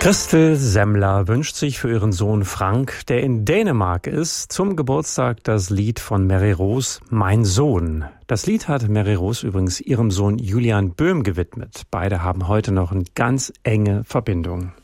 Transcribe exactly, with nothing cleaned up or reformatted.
Christel Semmler wünscht sich für ihren Sohn Frank, der in Dänemark ist, zum Geburtstag das Lied von Mary Rose, Mein Sohn. Das Lied hat Mary Rose übrigens ihrem Sohn Julian Böhm gewidmet. Beide haben heute noch eine ganz enge Verbindung.